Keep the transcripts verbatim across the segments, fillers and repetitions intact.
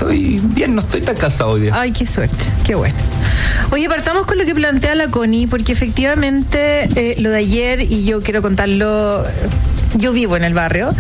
estoy bien, no estoy tan cansado hoy día. Ay, qué suerte, qué bueno. Oye, partamos con lo que plantea la Connie, porque efectivamente eh, lo de ayer, y yo quiero contarlo, yo vivo en el barrio,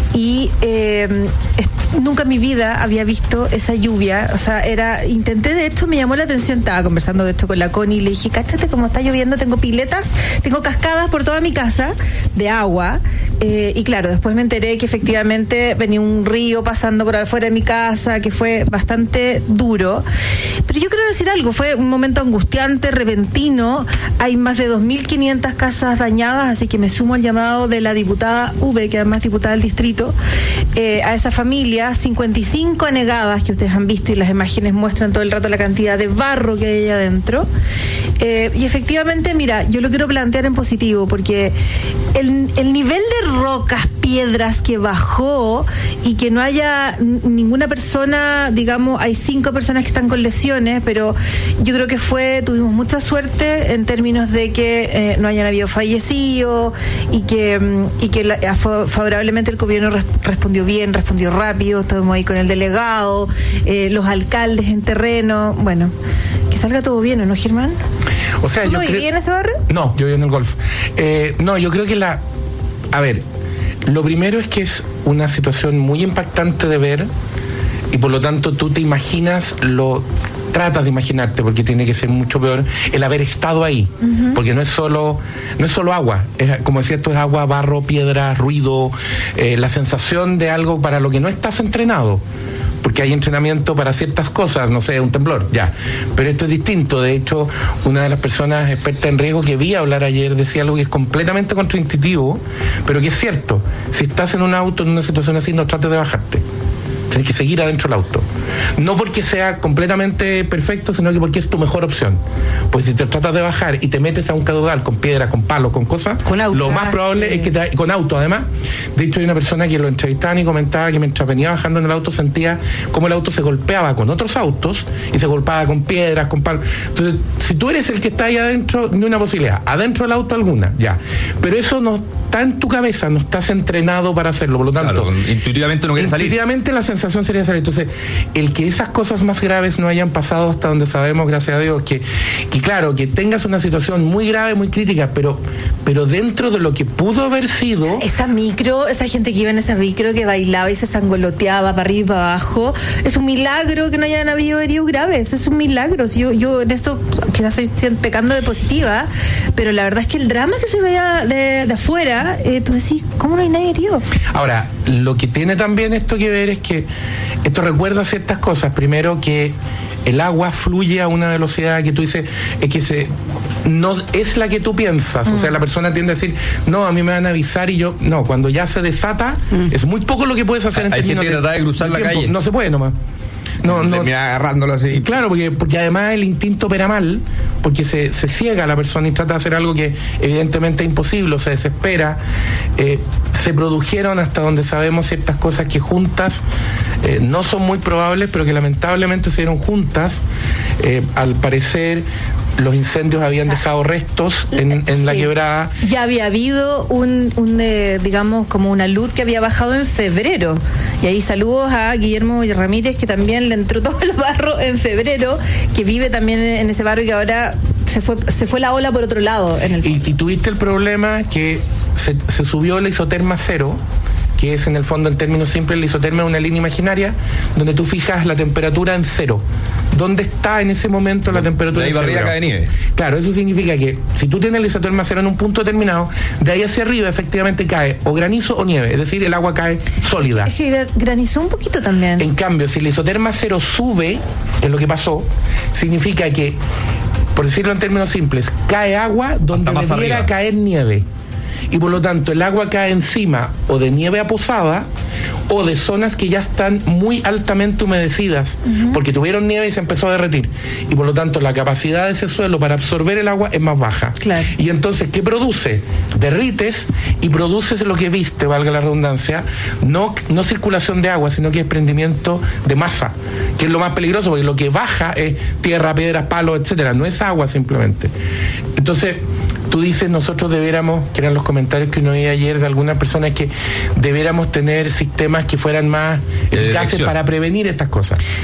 y eh, es, nunca en mi vida había visto esa lluvia. O sea, era, intenté, de hecho me llamó la atención, estaba conversando de esto con la Connie y le dije, cáchate cómo está lloviendo, tengo piletas, tengo cascadas por toda mi casa de agua, eh, y claro, después me enteré que efectivamente venía un río pasando por afuera de mi casa, que fue bastante duro. Pero yo quiero decir algo, fue un momento angustiante, repentino, hay más de dos mil quinientas casas dañadas, así que me sumo al llamado de la diputada V, que además es diputada del distrito, eh, a esa familia, cincuenta y cinco anegadas que ustedes han visto y las imágenes muestran todo el rato la cantidad de barro que hay allá adentro. Eh, y efectivamente, mira, yo lo quiero plantear en positivo, porque el, el nivel de rocas, piedras que bajó y que no haya n- ninguna persona, digamos, hay cinco personas que están con lesiones, pero yo creo que fue, tuvimos mucha suerte en términos de que eh, no hayan habido fallecidos y que, y que la, favorablemente el gobierno res, respondió bien, respondió rápido, estuvimos ahí con el delegado, eh, los alcaldes en terreno, bueno, que salga todo bien, ¿o no, Germán? O sea, ¿Tú yo no vivías creo... en ese barrio? No, yo vivo en el Golf. Eh, no, yo creo que la... A ver, lo primero es que es una situación muy impactante de ver y por lo tanto tú te imaginas lo... tratas de imaginarte, porque tiene que ser mucho peor el haber estado ahí, uh-huh. porque no es solo no es solo agua, es, como decía, esto es agua, barro, piedra, ruido, eh, la sensación de algo para lo que no estás entrenado, porque hay entrenamiento para ciertas cosas, no sé, un temblor, ya, pero esto es distinto. De hecho, una de las personas expertas en riesgo que vi hablar ayer decía algo que es completamente contraintuitivo, pero que es cierto: si estás en un auto en una situación así, no trates de bajarte. Tienes que seguir adentro del auto. No porque sea completamente perfecto, sino que porque es tu mejor opción. Pues si te tratas de bajar y te metes a un caudal con piedras, con palos, con cosas, con auto, lo más probable eh. es que te, con auto además. De hecho, hay una persona que lo entrevistaban y comentaba que mientras venía bajando en el auto sentía cómo el auto se golpeaba con otros autos y se golpeaba con piedras, con palos. Entonces, si tú eres el que está ahí adentro, ni una posibilidad. Adentro del auto alguna, ya. Pero eso no está en tu cabeza, no estás entrenado para hacerlo. Por lo tanto, claro, intuitivamente no quieres salir. Intuitivamente la sensación sería salir. Entonces, el que esas cosas más graves no hayan pasado hasta donde sabemos, gracias a Dios, que, que claro, que tengas una situación muy grave, muy crítica, pero, pero dentro de lo que pudo haber sido... Esa micro, esa gente que iba en esa micro, que bailaba y se sangoloteaba para arriba y para abajo, es un milagro que no hayan habido heridos graves, es un milagro. Yo, yo en esto quizás estoy pecando de positiva, pero la verdad es que el drama que se veía de, de afuera, eh, tú decís, ¿cómo no hay nadie herido? Ahora, lo que tiene también esto que ver es que esto recuerda ciertas cosas. Primero, que el agua fluye a una velocidad que tú dices, es que se, no es la que tú piensas. Mm. O sea, la persona tiende a decir, no, a mí me van a avisar y yo, no, cuando ya se desata, mm. es muy poco lo que puedes hacer. Hay gente que trata de cruzar la calle. No se puede nomás. No, no, termina agarrándolo así. Claro, porque, porque además el instinto opera mal, porque se, se ciega la persona y trata de hacer algo que evidentemente es imposible, o se desespera. Eh, se produjeron, hasta donde sabemos, ciertas cosas que juntas eh, no son muy probables, pero que lamentablemente se dieron juntas. Eh, al parecer, los incendios habían dejado restos en, en sí. la quebrada. Ya había habido un, un eh, digamos, como una luz que había bajado en febrero. Y ahí saludos a Guillermo Ramírez, que también le entró todo el barro en febrero, que vive también en ese barrio y que ahora se fue se fue la ola por otro lado. En el y, y tuviste el problema que se, se subió la isoterma cero, que es en el fondo, en términos simples, la isoterma es una línea imaginaria donde tú fijas la temperatura en cero. ¿Dónde está en ese momento la temperatura? De ahí para arriba cae nieve. Claro, eso significa que si tú tienes la isoterma cero en un punto determinado, de ahí hacia arriba efectivamente cae o granizo o nieve, es decir, el agua cae sólida. Es que granizó un poquito también. En cambio, si la isoterma cero sube, que es lo que pasó, significa que, por decirlo en términos simples, cae agua donde debiera arriba. caer nieve. Y por lo tanto el agua cae encima o de nieve aposada o de zonas que ya están muy altamente humedecidas, uh-huh. porque tuvieron nieve y se empezó a derretir. Y por lo tanto la capacidad de ese suelo para absorber el agua es más baja. Claro. Y entonces, ¿qué produce? Derrites y produces lo que viste, valga la redundancia, no, no circulación de agua, sino que desprendimiento de masa, que es lo más peligroso, porque lo que baja es tierra, piedras, palos, etcétera, no es agua simplemente. Entonces, tú dices, nosotros debiéramos, que eran los comentarios que uno veía ayer de algunas personas, que debiéramos tener sistemas que fueran más eficaces para prevenir estas cosas.